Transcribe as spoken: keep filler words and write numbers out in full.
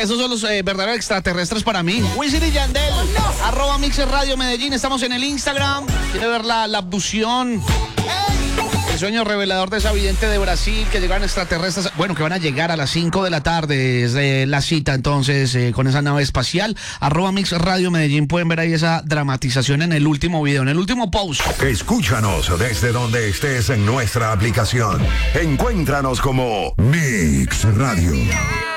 esos son los eh, verdaderos extraterrestres para mí. Wisin y Yandel, arroba Mixer Radio Medellín. Estamos en el Instagram. Quiere ver la, la abducción, el sueño revelador de esa vidente de Brasil, que llegaron extraterrestres. Bueno, que van a llegar a las cinco de la tarde. Es eh, la cita entonces eh, con esa nave espacial. Arroba Mixer Radio Medellín. Pueden ver ahí esa dramatización en el último video, en el último post. Escúchanos desde donde estés en nuestra aplicación. Encuéntranos como Mix Radio.